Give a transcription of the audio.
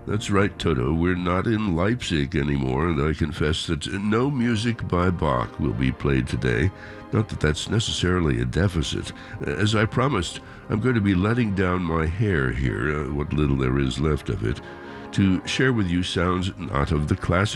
That's right, Toto. We're not in Leipzig anymore, and I confess that no music by Bach will be played today. Not that that's necessarily a deficit. As I promised, I'm going to be letting down my hair here, what little there is left of it, to share with you sounds not of the classic